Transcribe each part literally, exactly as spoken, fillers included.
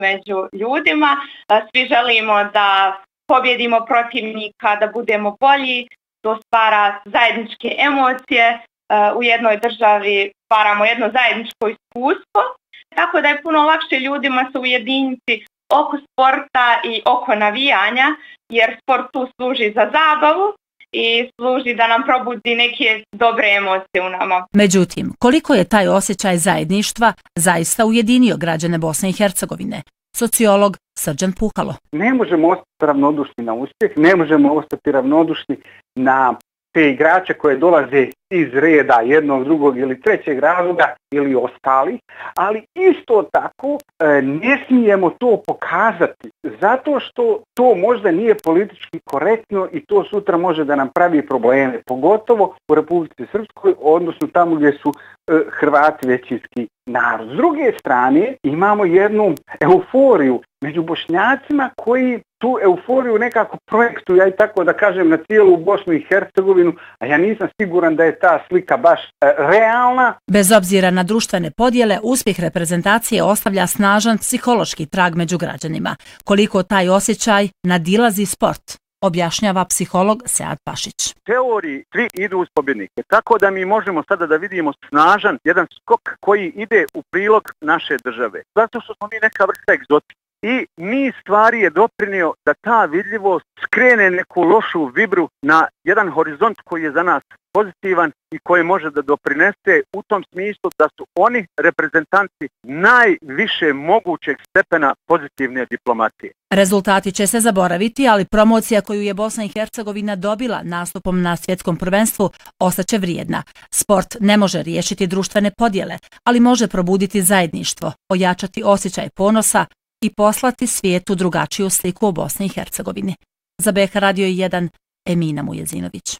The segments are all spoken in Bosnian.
među ljudima. Svi želimo da pobjedimo protivnika, da budemo bolji, to stvara zajedničke emocije, u jednoj državi stvaramo jedno zajedničko iskustvo, tako da je puno lakše ljudima se ujediniti oko sporta i oko navijanja, jer sport tu služi za zabavu i služi da nam probudi neke dobre emocije u nama. Međutim, koliko je taj osjećaj zajedništva zaista ujedinio građane Bosne i Hercegovine? Sociolog Srđan Pukalo. Ne možemo ostati ravnodušni na uspjeh, ne možemo ostati ravnodušni na te igrače koje dolaze iz reda jednog, drugog ili trećeg razloga ili ostali, ali isto tako ne smijemo to pokazati zato što to možda nije politički korektno i to sutra može da nam pravi probleme, pogotovo u Republici Srpskoj, odnosno tamo gdje su Hrvati većinski narod. S druge strane imamo jednu euforiju među Bošnjacima koji tu euforiju nekako projektuju, ja i tako da kažem, na cijelu Bosnu i Hercegovinu, a ja nisam siguran da je ta slika baš e, realna. Bez obzira na društvene podjele, uspjeh reprezentacije ostavlja snažan psihološki trag među građanima. Koliko taj osjećaj nadilazi sport, objašnjava psiholog Sead Pašić. Teoriji svi idu uz pobjednike, tako da mi možemo sada da vidimo snažan jedan skok koji ide u prilog naše države. Zato što smo mi neka vrsta egzotika. I niz stvari je doprinio da ta vidljivost skrene neku lošu vibru na jedan horizont koji je za nas pozitivan i koji može da doprinese u tom smislu da su oni reprezentanti najviše mogućeg stepena pozitivne diplomatije. Rezultati će se zaboraviti, ali promocija koju je Bosna i Hercegovina dobila nastupom na svjetskom prvenstvu ostaće vrijedna. Sport ne može riješiti društvene podjele, ali može probuditi zajedništvo, ojačati osjećaj ponosa i poslati svijetu drugačiju sliku o Bosni i Hercegovini. Za B H Radio jedan, Emina Mujezinović.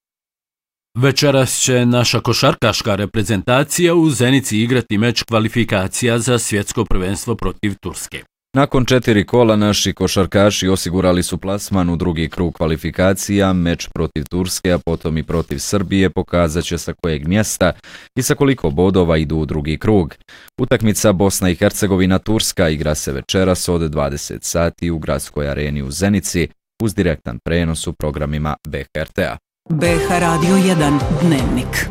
Večeras će naša košarkaška reprezentacija u Zenici igrati meč kvalifikacija za svjetsko prvenstvo protiv Turske. Nakon četiri kola naši košarkaši osigurali su plasman u drugi krug kvalifikacija, meč protiv Turske, a potom i protiv Srbije pokazat će sa kojeg mjesta i sa koliko bodova idu u drugi krug. Utakmica Bosna i Hercegovina-Turska igra se večeras od dvadeset sati u gradskoj areni u Zenici uz direktan prenos u programima B H R T-a. B H Radio jedan Dnevnik.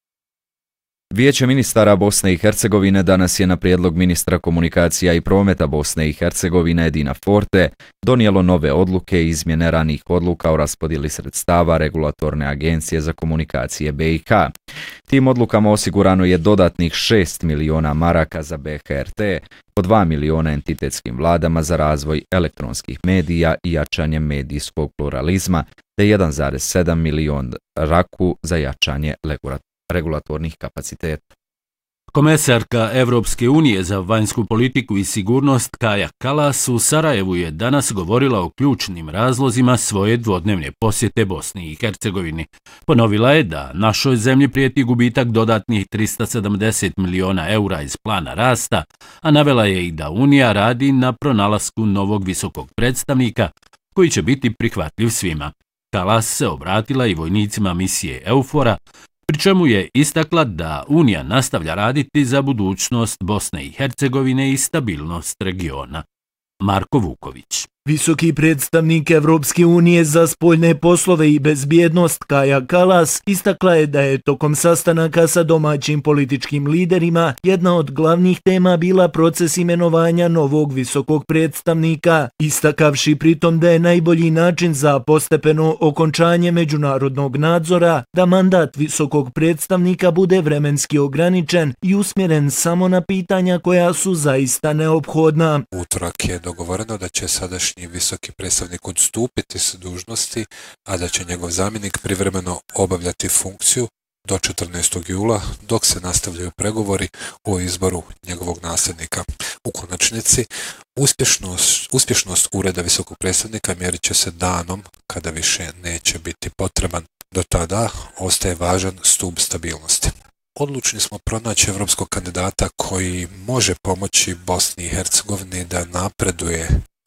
Vijeće ministara Bosne i Hercegovine danas je na prijedlog ministra komunikacija i prometa Bosne i Hercegovine Edina Forte donijelo nove odluke i izmjene ranijih odluka o raspodjeli sredstava Regulatorne agencije za komunikacije B i H. Tim odlukama osigurano je dodatnih šest miliona maraka za B H R T, po dva miliona entitetskim vladama za razvoj elektronskih medija i jačanje medijskog pluralizma, te jedan zarez sedam milion raku za jačanje regulatornih kapaciteta. Komesarka Evropske unije za vanjsku politiku i sigurnost Kaja Kallas u Sarajevu je danas govorila o ključnim razlozima svoje dvodnevne posjete Bosni i Hercegovini. Ponovila je da našoj zemlji prijeti gubitak dodatnih trista sedamdeset miliona eura iz plana rasta, a navela je i da Unija radi na pronalasku novog visokog predstavnika koji će biti prihvatljiv svima. Kallas se obratila i vojnicima misije EUFOR-a, pri čemu je istakla da Unija nastavlja raditi za budućnost Bosne i Hercegovine i stabilnost regiona. Marko Vuković. Visoki predstavnik Evropske unije za spoljne poslove i bezbjednost Kaja Kallas istakla je da je tokom sastanaka sa domaćim političkim liderima jedna od glavnih tema bila proces imenovanja novog visokog predstavnika, istakavši pritom da je najbolji način za postepeno okončanje međunarodnog nadzora da mandat visokog predstavnika bude vremenski ograničen i usmjeren samo na pitanja koja su zaista neophodna. Utorak je dogovoreno da će sadašnji visoki predstavnik odstupiti s dužnosti, a da će njegov zamjenik privremeno obavljati funkciju do četrnaestog jula, dok se nastavljaju pregovori o izboru njegovog nasljednika. U konačnici, uspješnost, uspješnost ureda visokog predstavnika mjerit će se danom kada više neće biti potreban. Do tada ostaje važan stup stabilnosti. Odlučni smo pronaći evropskog kandidata koji može pomoći Bosni i Hercegovini da napreduje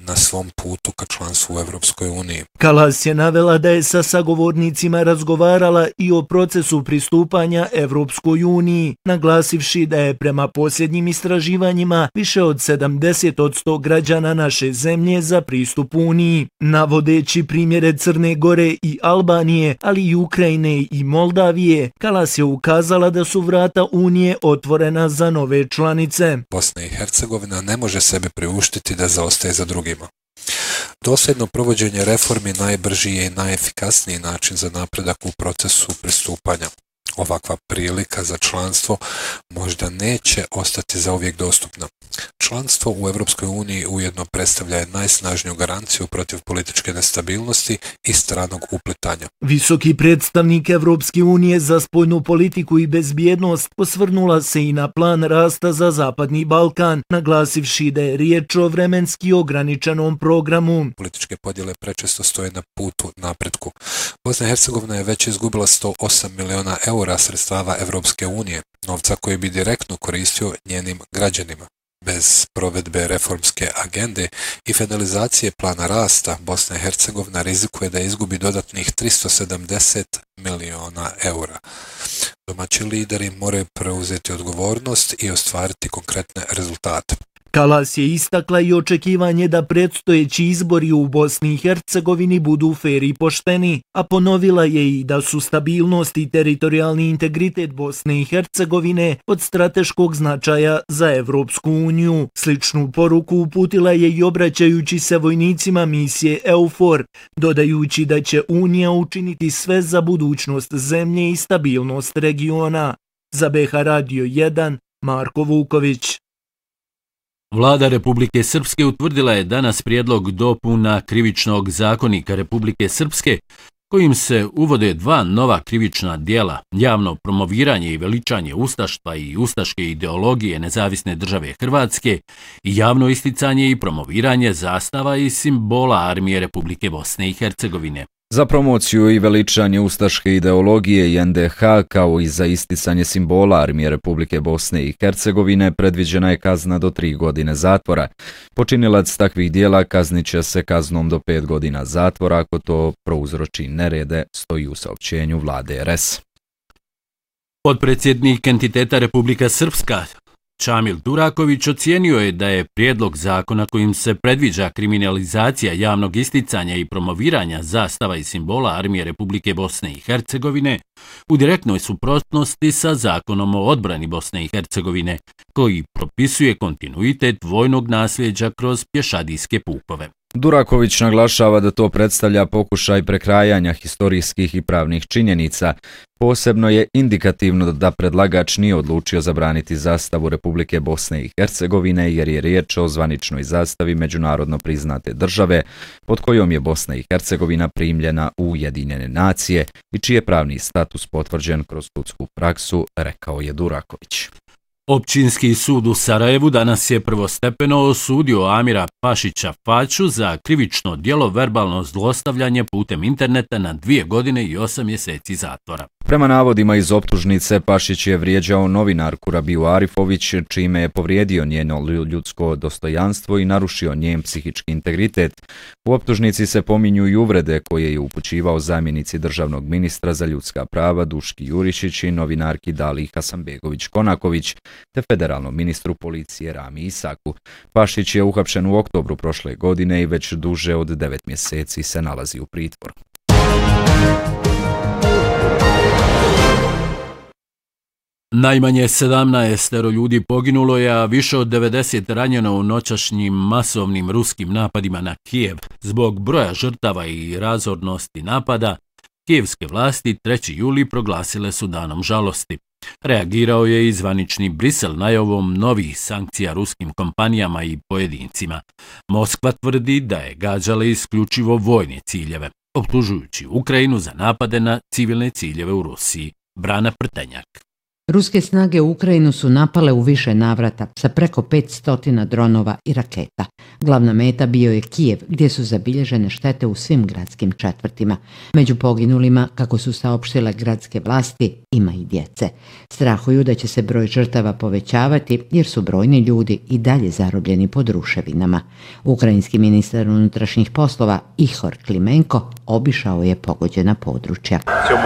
na svom putu ka članstvu u Evropskoj uniji. Kalas je navela da je sa sagovornicima razgovarala i o procesu pristupanja Evropskoj uniji, naglasivši da je prema posljednjim istraživanjima više od sedamdeset posto građana naše zemlje za pristup uniji. Navodeći primjere Crne Gore i Albanije, ali i Ukrajine i Moldavije, Kalas je ukazala da su vrata unije otvorena za nove članice. Bosna i Hercegovina ne može sebe priuštiti da zaostaje za drugima. Dosljedno provođenje reformi najbrži je i najefikasniji način za napredak u procesu pristupanja. Ovakva prilika za članstvo možda neće ostati zauvijek dostupna. Članstvo u Evropskoj uniji ujedno predstavlja najsnažniju garanciju protiv političke nestabilnosti i stranog uplitanja. Visoki predstavnik Evropske unije za spoljnu politiku i bezbjednost osvrnula se i na plan rasta za Zapadni Balkan, naglasivši da je riječ o vremenski ograničenom programu. Političke podjele prečesto stoje na putu napretku. Bosna i Hercegovina je već izgubila sto osam miliona eura sredstava Evropske unije, novca koji bi direktno koristio njenim građanima. Bez provedbe reformske agende i finalizacije plana rasta, Bosna i Hercegovina rizikuje da izgubi dodatnih tristo sedamdeset miliona eura. Domaći lideri moraju preuzeti odgovornost i ostvariti konkretne rezultate. Kalas je istakla i očekivanje da predstojeći izbori u Bosni i Hercegovini budu fer i pošteni, a ponovila je i da su stabilnost i teritorijalni integritet Bosne i Hercegovine od strateškog značaja za Evropsku uniju. Sličnu poruku uputila je i obraćajući se vojnicima misije EUFOR, dodajući da će Unija učiniti sve za budućnost zemlje i stabilnost regiona. Za B H Radio jedan, Marko Vuković. Vlada Republike Srpske utvrdila je danas prijedlog dopuna Krivičnog zakonika Republike Srpske, kojim se uvode dva nova krivična djela, javno promoviranje i veličanje ustaštva i ustaške ideologije Nezavisne države Hrvatske i javno isticanje i promoviranje zastava i simbola Armije Republike Bosne i Hercegovine. Za promociju i veličanje ustaške ideologije i N D H kao i za isticanje simbola Armije Republike Bosne i Hercegovine predviđena je kazna do tri godine zatvora. Počinilac takvih dijela kaznit će se kaznom do pet godina zatvora ako to prouzroči nerede, stoji u saopćenju vlade R S. Potpredsjednik entiteta Republika Srpska Čamil Duraković ocijenio je da je prijedlog zakona kojim se predviđa kriminalizacija javnog isticanja i promoviranja zastava i simbola Armije Republike Bosne i Hercegovine u direktnoj suprotnosti sa Zakonom o odbrani Bosne i Hercegovine, koji propisuje kontinuitet vojnog nasljeđa kroz pješadijske pukove. Duraković naglašava da to predstavlja pokušaj prekrajanja historijskih i pravnih činjenica. Posebno je indikativno da predlagač nije odlučio zabraniti zastavu Republike Bosne i Hercegovine jer je riječ o zvaničnoj zastavi međunarodno priznate države pod kojom je Bosna i Hercegovina primljena u Ujedinjene nacije i čiji je pravni status potvrđen kroz sudsku praksu, rekao je Duraković. Općinski sud u Sarajevu danas je prvostepeno osudio Amira Pašića Faću za krivično djelo verbalno zlostavljanje putem interneta na dvije godine i osam mjeseci zatvora. Prema navodima iz optužnice, Pašić je vrijeđao novinarku Rabiju Arifović, čime je povrijedio njeno ljudsko dostojanstvo i narušio njen psihički integritet. U optužnici se pominju i uvrede koje je upućivao zamjenici državnog ministra za ljudska prava Duški Jurišić i novinarki Daliji Hasanbegović-Konaković, te federalnom ministru policije Rami Isaku. Pašić je uhapšen u oktobru prošle godine i već duže od devet mjeseci se nalazi u pritvoru. Najmanje sedamnaest ljudi poginulo je, a više od devedeset ranjeno u noćašnjim masovnim ruskim napadima na Kijev. Zbog broja žrtava i razornosti napada, kijevske vlasti treći juli proglasile su danom žalosti. Reagirao je i zvanični Brisel najavom novih sankcija ruskim kompanijama i pojedincima. Moskva tvrdi da je gađala isključivo vojne ciljeve, optužujući Ukrajinu za napade na civilne ciljeve u Rusiji. Brana Prtenjak. Ruske snage u Ukrajinu su napale u više navrata sa preko petsto dronova i raketa. Glavna meta bio je Kijev, gdje su zabilježene štete u svim gradskim četvrtima. Među poginulima, kako su saopštile gradske vlasti, ima i djece. Strahuju da će se broj žrtava povećavati jer su brojni ljudi i dalje zarobljeni pod ruševinama. Ukrajinski ministar unutrašnjih poslova Ihor Klimenko obišao je pogođena područja.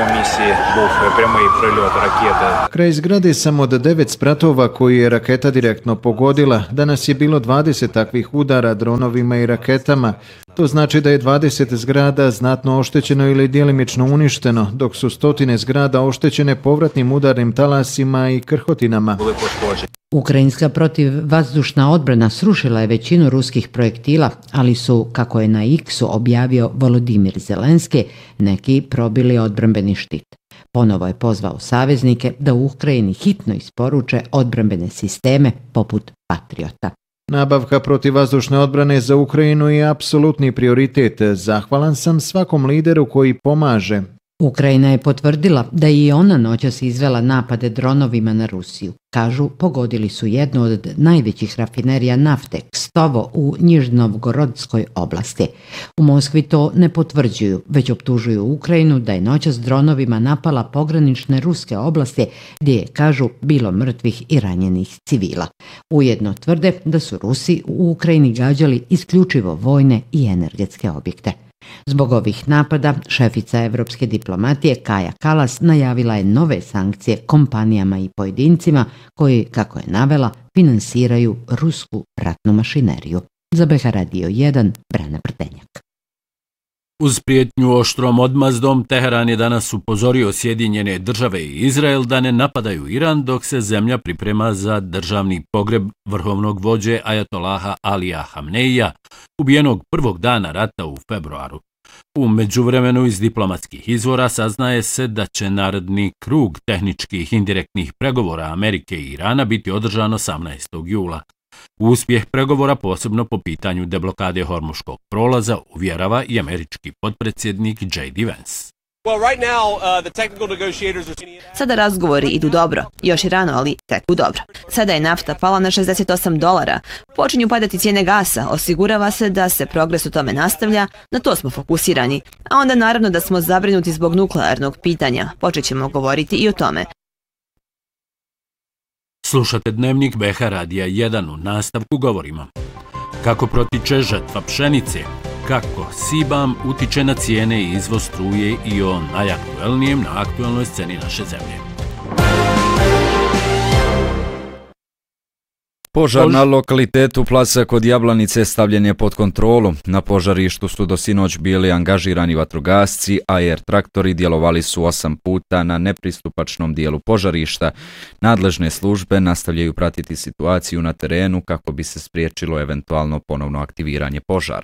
Kraj zgrade sam od devet spratova koji je raketa direktno pogodila. Danas je bilo dvadeset takvih udara dronovima i raketama. To znači da je dvadeset zgrada znatno oštećeno ili djelimično uništeno, dok su stotine zgrada oštećene povratnim udarnim talasima i krhotinama. Ukrajinska protivvazdušna odbrana srušila je većinu ruskih projektila, ali su, kako je na X-u objavio Volodimir Zelenski, neki probili odbrambeni štit. Ponovo je pozvao saveznike da u Ukrajini hitno isporuče odbrambene sisteme poput Patriota. Nabavka protivvazdušne odbrane za Ukrajinu je apsolutni prioritet. Zahvalan sam svakom lideru koji pomaže. Ukrajina je potvrdila da je i ona noćas izvela napade dronovima na Rusiju. Kažu, pogodili su jednu od najvećih rafinerija nafte, Kstovo, u Njižnovgorodskoj oblasti. U Moskvi to ne potvrđuju, već optužuju Ukrajinu da je noćas dronovima napala pogranične ruske oblasti gdje je, kažu, bilo mrtvih i ranjenih civila. Ujedno tvrde da su Rusi u Ukrajini gađali isključivo vojne i energetske objekte. Zbog ovih napada, šefica evropske diplomatije Kaja Kalas najavila je nove sankcije kompanijama i pojedincima koji, kako je navela, finansiraju rusku ratnu mašineriju. Za B H Radio jedan, Brana Prtenjak. Uz prijetnju oštrom odmazdom, Teheran je danas upozorio Sjedinjene države i Izrael da ne napadaju Iran dok se zemlja priprema za državni pogreb vrhovnog vođe Ajatolaha Alija Hamneija, ubijenog prvog dana rata u februaru. U međuvremenu iz diplomatskih izvora saznaje se da će naredni krug tehničkih indirektnih pregovora Amerike i Irana biti održan osamnaestog jula. Uspjeh pregovora, posebno po pitanju deblokade Hormuškog prolaza, uvjerava i američki potpredsjednik J D Vance. Sada razgovori idu dobro, još je rano, ali teku dobro. Sada je nafta pala na šezdeset osam dolara, počinju padati cijene gasa, osigurava se da se progres u tome nastavlja, na to smo fokusirani, a onda naravno da smo zabrinuti zbog nuklearnog pitanja, počet ćemo govoriti i o tome. Slušate dnevnik B H Radija jedan, u nastavku govorimo. Kako protiče žetva pšenice, kako Sibam utiče na cijene i izvoz struje i o najaktuelnijem na aktuelnoj sceni naše zemlje. Požar na lokalitetu Placa kod Jablanice stavljen je pod kontrolu. Na požarištu su do sinoć bili angažirani vatrogasci, a er traktori djelovali su osam puta na nepristupačnom dijelu požarišta. Nadležne službe nastavljaju pratiti situaciju na terenu kako bi se spriječilo eventualno ponovno aktiviranje požara.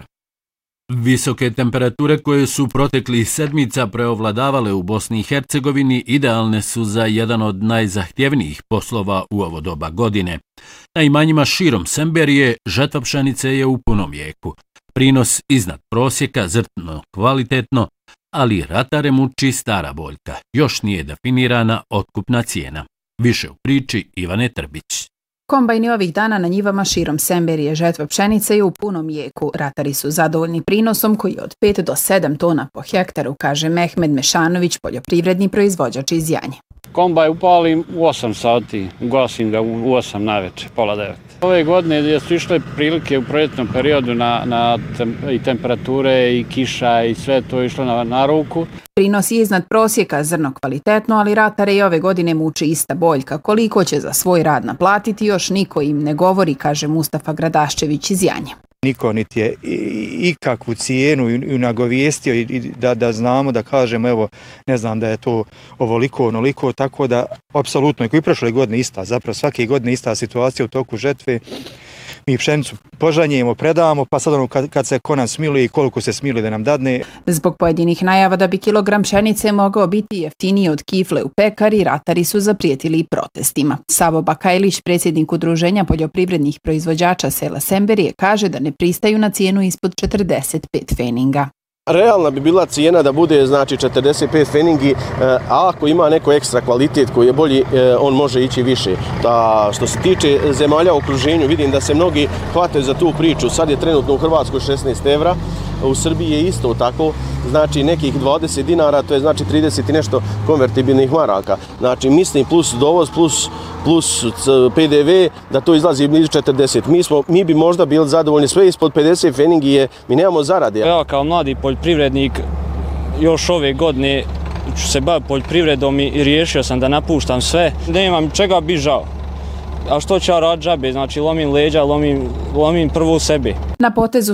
Visoke temperature koje su proteklih sedmica preovladavale u Bosni i Hercegovini idealne su za jedan od najzahtjevnijih poslova u ovo doba godine. Na imanjima širom Semberije žetva pšenice je u punom jeku. Prinos iznad prosjeka, zrtno kvalitetno, ali ratare muči stara boljka. Još nije definirana otkupna cijena. Više u priči Ivane Trbić. Kombajni ovih dana na njivama širom Semberije žetva pšenice je u punom jeku. Ratari su zadovoljni prinosom koji je od pet do sedam tona po hektaru, kaže Mehmed Mešanović, poljoprivredni proizvođač iz Janje. Kombaj upalim u osam sati, ugasim ga u osam naveče, pola devet. Ove godine su išle prilike u proljetnom periodu na, na tem, i temperature i kiša i sve to je išlo na, na ruku. Prinos je iznad prosjeka, zrno kvalitetno, ali ratare i ove godine muči ista boljka. Koliko će za svoj rad naplatiti, još niko im ne govori, kaže Mustafa Gradaščević iz Janje. Niko niti je ikakvu cijenu i nagovijestio i da, da znamo, da kažemo, evo, ne znam da je to ovoliko, onoliko, tako da, apsolutno, i prošle godine ista, zapravo svake godine ista situacija u toku žetve. Mi pšenicu požanjemo, predamo, pa sad ono kad, kad se ko nam smiluje i koliko se smiluje da nam dadne. Zbog pojedinih najava da bi kilogram pšenice mogao biti jeftiniji od kifle u pekari, ratari su zaprijetili i protestima. Savo Bakajlić, predsjednik Udruženja poljoprivrednih proizvođača sela Semberije, kaže da ne pristaju na cijenu ispod četrdeset pet feninga. Realna bi bila cijena da bude znači četrdeset pet feningi, a ako ima neko ekstra kvalitet koji je bolji, on može ići više. Da, što se tiče zemalja u okruženju, vidim da se mnogi hvataju za tu priču. Sad je trenutno u Hrvatskoj šesnaest evra, u Srbiji je isto tako. znači nekih dvadeset dinara, to je znači trideset i nešto konvertibilnih maraka. Znači mislim plus dovoz, plus, plus P D V, da to izlazi blizu četrdeset. Mi, smo, mi bi možda bili zadovoljni, sve ispod pedeset feningi je, mi nemamo zarade. Ja kao mladi poljoprivrednik još ove godine ću se baviti poljoprivredom i riješio sam da napuštam sve. Nemam čega bi žao. A što ću ja raditi džabe? Znači lomim leđa, lomim, lomim prvo sebe. Na potezu